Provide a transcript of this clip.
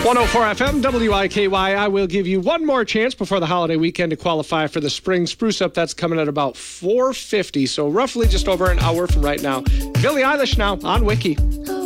104 FM, WIKY. I will give you one more chance before the holiday weekend to qualify for the Spring Spruce Up. That's coming at about 4:50, so roughly just over an hour from right now. Billie Eilish now on Wiki.